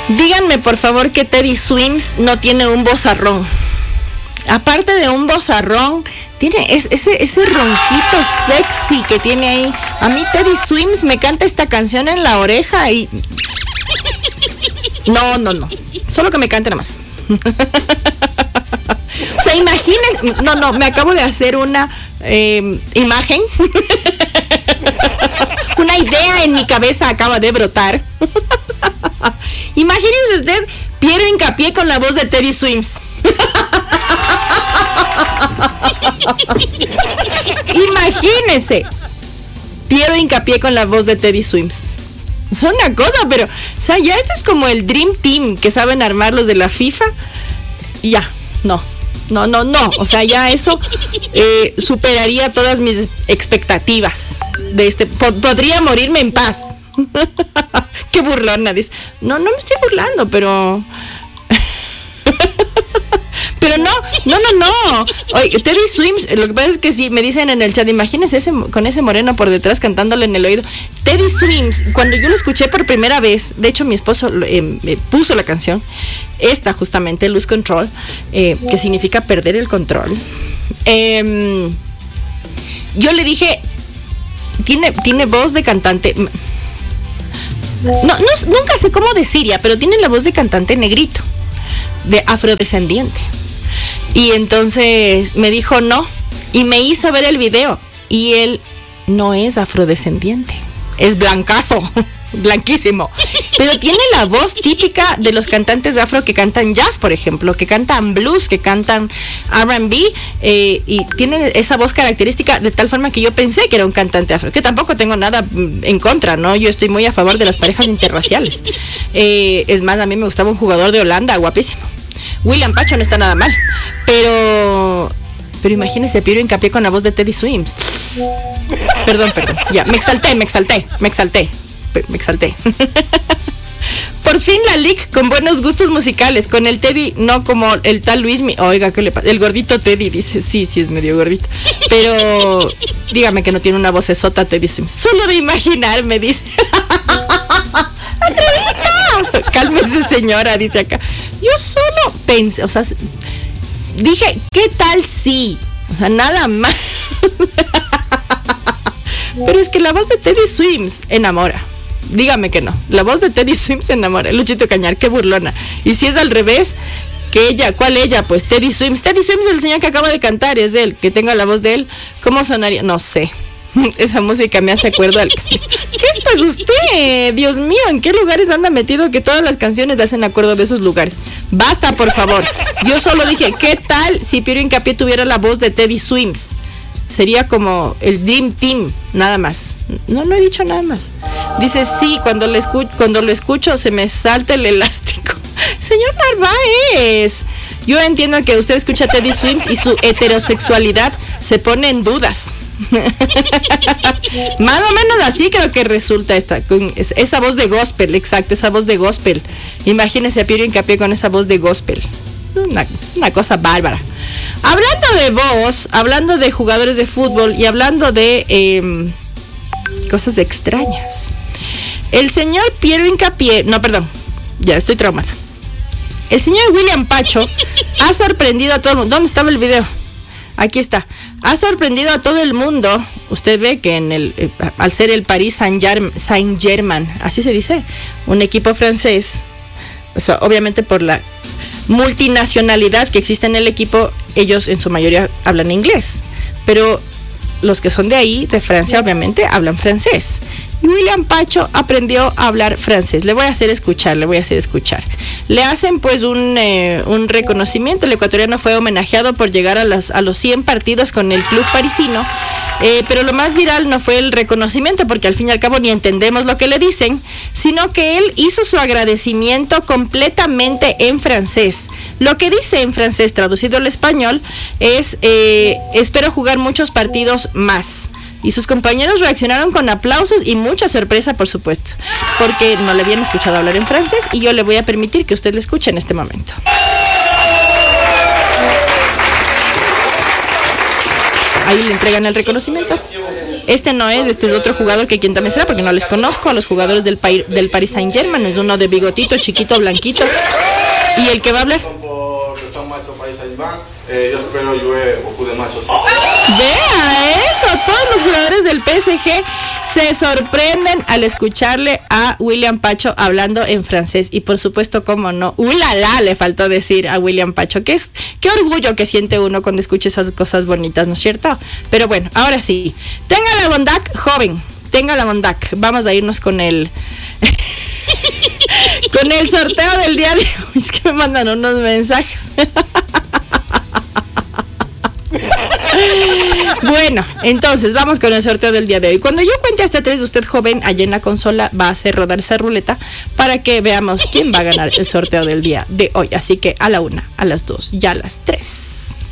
Díganme, por favor, que Teddy Swims no tiene un vozarrón. Aparte de un vozarrón, tiene ese ronquito sexy que tiene ahí. A mí Teddy Swims me canta esta canción en la oreja y... No. Solo que me cante nada más. O sea, imagínense... No, me acabo de hacer una imagen. Una idea en mi cabeza acaba de brotar. Imagínense usted Piero Hincapié con la voz de Teddy Swims. Imagínese Piero Hincapié con la voz de Teddy Swims. Es una cosa, pero, o sea, ya esto es como el Dream Team que saben armar los de la FIFA. Ya, no. O sea, ya eso superaría todas mis expectativas de podría morirme en paz. Qué burlona, dice. No me estoy burlando, pero no. Oye, Teddy Swims, lo que pasa es que sí, me dicen en el chat, imagínense con ese moreno por detrás cantándole en el oído. Teddy Swims, cuando yo lo escuché por primera vez, de hecho mi esposo me puso la canción, esta justamente, Lose Control, que significa perder el control. Yo le dije, tiene voz de cantante. Nunca sé cómo decir ya, pero tiene la voz de cantante negrito, de afrodescendiente. Y entonces me dijo no, y me hizo ver el video, y él no es afrodescendiente, es blancazo, blanquísimo, pero tiene la voz típica de los cantantes de afro que cantan jazz, por ejemplo, que cantan blues, que cantan R&B, y tiene esa voz característica de tal forma que yo pensé que era un cantante afro, que tampoco tengo nada en contra, ¿no? Yo estoy muy a favor de las parejas interraciales. Es más, a mí me gustaba un jugador de Holanda, guapísimo. William Pacho no está nada mal, pero imagínese Piero Hincapié con la voz de Teddy Swims. Perdón, ya, me exalté. Por fin la LIC con buenos gustos musicales, con el Teddy, no como el tal Luismi. Oiga, ¿qué le pasa? El gordito Teddy dice, sí, es medio gordito, pero dígame que no tiene una vocesota Teddy Swims. Solo de imaginar, me dice. ¡Andreita! Cálmese, señora, dice acá. Yo solo pensé, o sea, dije, ¿qué tal si? O sea, nada más. Pero es que la voz de Teddy Swims enamora. Dígame que no. La voz de Teddy Swims enamora. Luchito Cañar, qué burlona. Y si es al revés, que ella, ¿cuál ella? Pues Teddy Swims. Teddy Swims es el señor que acaba de cantar, es él. Que tenga la voz de él. ¿Cómo sonaría? No sé. Esa música me hace acuerdo al... ¿Qué es pues usted? Dios mío, ¿en qué lugares anda metido que todas las canciones le hacen acuerdo de esos lugares? Basta, por favor. Yo solo dije, ¿qué tal si Piero Hincapié tuviera la voz de Teddy Swims? Sería como el Dream Team, nada más. No he dicho nada más. Dice, sí, cuando lo escucho se me salta el elástico. Señor Narváez, yo entiendo que usted escucha a Teddy Swims y su heterosexualidad se pone en dudas. Más o menos así creo que resulta esa voz de gospel, exacto, esa voz de gospel. Imagínese a Piero Hincapié con esa voz de gospel. Una cosa bárbara. Hablando de voz, hablando de jugadores de fútbol y hablando de cosas extrañas, el señor Piero Hincapié, ya estoy traumada. El señor William Pacho ha sorprendido a todo el mundo. ¿Dónde estaba el video? Aquí está. Ha sorprendido a todo el mundo. Usted ve que al ser el Paris Saint-Germain, así se dice, un equipo francés, o sea, obviamente por la multinacionalidad que existe en el equipo, ellos en su mayoría hablan inglés, pero los que son de ahí, de Francia, obviamente hablan francés. Y William Pacho aprendió a hablar francés. Le voy a hacer escuchar. Le hacen pues un reconocimiento. El ecuatoriano fue homenajeado por llegar a los 100 partidos con el club parisino. Pero lo más viral no fue el reconocimiento, porque al fin y al cabo ni entendemos lo que le dicen, sino que él hizo su agradecimiento completamente en francés. Lo que dice en francés, traducido al español, es espero jugar muchos partidos más. Y sus compañeros reaccionaron con aplausos y mucha sorpresa, por supuesto, porque no le habían escuchado hablar en francés, y yo le voy a permitir que usted le escuche en este momento. ahí le entregan el reconocimiento. Este no es, este es otro jugador que quien también será, porque no les conozco a los jugadores del Paris Saint-Germain. Es uno de bigotito, chiquito, blanquito. Y el que va a hablar. Yo espero llueve beaucoup de machos. Vea eso, todos los jugadores del PSG se sorprenden al escucharle a William Pacho hablando en francés. Y por supuesto, cómo no, ¡ulala! Le faltó decir a William Pacho. Qué orgullo que siente uno cuando escucha esas cosas bonitas, ¿no es cierto? Pero bueno, ahora sí, tenga la bondad, joven, tenga la bondad. Vamos a irnos con el con el sorteo del día de hoy. Es que me mandan unos mensajes. Bueno, entonces vamos con el sorteo del día de hoy. Cuando yo cuente hasta 3, usted, joven, allá en la consola va a hacer rodar esa ruleta para que veamos quién va a ganar el sorteo del día de hoy. Así que a la 1, a las 2 y a las 3.